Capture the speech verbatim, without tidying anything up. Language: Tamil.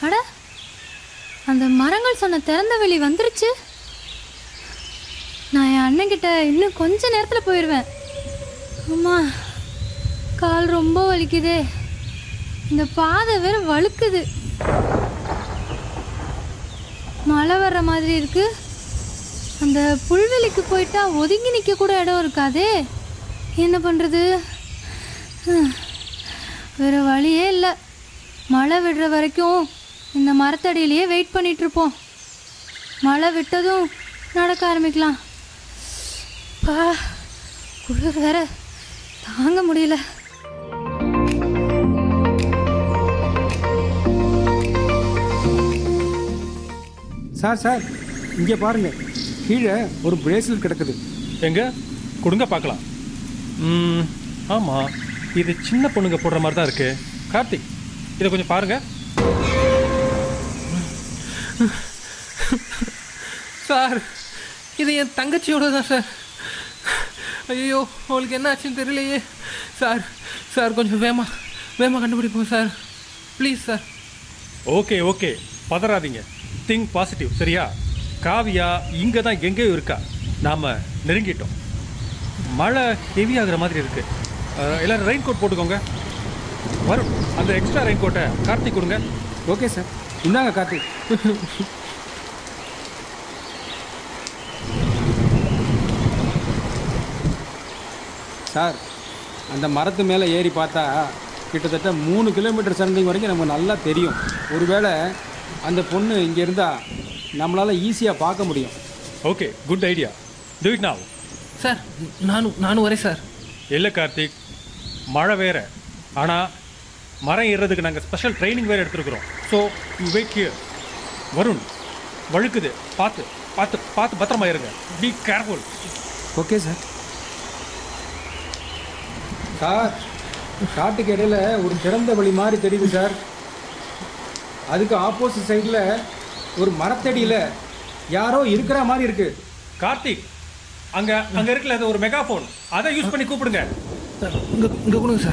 அட, அந்த மரங்கள் சொன்ன திறந்த வெளி வந்துருச்சு. நான் என் அண்ணன்கிட்ட இன்னும் கொஞ்ச நேரத்தில் போயிடுவேன். அம்மா, கால் ரொம்ப வலிக்குதே. இந்த பாதை வேற வழுக்குது. மழை வர்ற மாதிரி இருக்கு. அந்த புல்வெளிக்கு போயிட்டா ஒதுங்கி நிற்க கூட இடம் இருக்காதே. என்ன பண்ணுறது? வேறு வழியே இல்லை. மழை விடுற வரைக்கும் இந்த மரத்தடியிலேயே வெயிட் பண்ணிகிட்ருப்போம். மழை விட்டதும் நடக்க ஆரம்பிக்கலாம். பா, குளிர் வேற தாங்க முடியல. சார் சார் இங்கே பாருங்கள், கீழே ஒரு பிரேஸ்லெட் கிடக்குது. எங்க கொடுங்க பார்க்கலாம். ம் ஆமாம், இது சின்ன பொண்ணுங்க போடுற மாதிரி தான் இருக்குது. கார்த்திக், இதை கொஞ்சம் பாருங்க. சார், இது என் தங்கச்சியோட தான் சார். ஐயோ, அவளுக்கு என்ன ஆச்சுன்னு தெரியலையே. சார் சார் கொஞ்சம் வேமா வேமா கண்டுபிடிப்போம் sir, please sir. Okay okay, பதறாதீங்க. Think positive, சரியா? காவியா இங்கே தான் எங்கேயோ இருக்கா. நாம் நெருங்கிட்டோம். மழை ஹெவி ஆகுற மாதிரி இருக்கு. எல்லோரும் ரெயின் கோட் போட்டுக்கோங்க. வரும், அந்த எக்ஸ்ட்ரா ரெயின் கோட்டை கார்த்திக் கொடுங்க. ஓகே சார், இந்தாங்க கார்த்திக். சார், அந்த மரத்து மேலே ஏறி பார்த்தா கிட்டத்தட்ட மூணு கிலோமீட்டர் சரௌண்டிங் வரைக்கும் நமக்கு நல்லா தெரியும். ஒருவேளை அந்த பொண்ணு இங்கே இருந்தால் நம்மளால் ஈஸியாக பார்க்க முடியும். Okay, good idea. Do it now. Sir, நானும் நானும் வரேன் சார். இல்லை கார்த்திக், மழை வேறு. ஆனால் மரம் ஏறுறதுக்கு நாங்கள் ஸ்பெஷல் ட்ரைனிங் வேறு எடுத்துருக்குறோம். So you wait here. Varun, வழுக்குது, பார்த்து பார்த்து பார்த்து பத்திரமா இருங்க. Be careful. Okay sir. Sir, காட்டுக்கு இடையில ஒரு திறந்த வழி மாதிரி தெரியுது சார். அதுக்கு ஆப்போசிட் சைடில் ஒரு மரத்தடியில் யாரோ இருக்கிற மாதிரி இருக்கு. கார்த்திக், அங்கே அங்கே இருக்குல்ல, அது ஒரு மெகாஃபோன். அதை யூஸ் பண்ணி கூப்பிடுங்க. சார், இங்கே இங்கே கொடுங்க சார்.